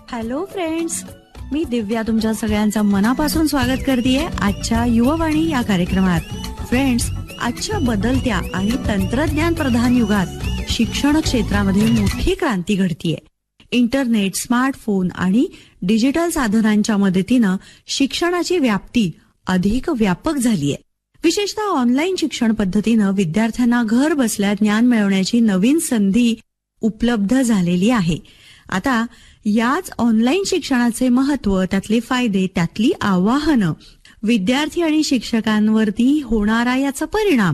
Hello friends, मी दिव्या तुमच्या सगळ्यांचं मनापासून स्वागत करतेय आजच्या युववाणी या कार्यक्रमात. फ्रेंड्स, आजच्या बदलत्या आणि तंत्रज्ञान प्रधान युगात शिक्षण क्षेत्रामध्ये मोठी क्रांती घडतीये. इंटरनेट, स्मार्टफोन आणि डिजिटल साधनांच्या मदतीनं शिक्षणाची व्याप्ती अधिक व्यापक झालीय. विशेषतः ऑनलाईन शिक्षण पद्धतीनं विद्यार्थ्यांना घर बसल्या ज्ञान मिळवण्याची नवीन संधी उपलब्ध झालेली आहे. आता याच ऑनलाईन शिक्षणाचे महत्व, त्यातले फायदे, त्यातली आव्हानं, विद्यार्थी आणि शिक्षकांवरती होणारा याचा परिणाम